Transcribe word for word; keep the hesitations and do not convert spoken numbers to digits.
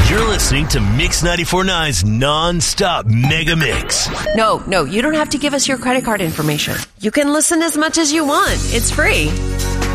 You're listening to Mix ninety-four point nine's non-stop mega mix. No, no, you don't have to give us your credit card information. You can listen as much as you want. It's free.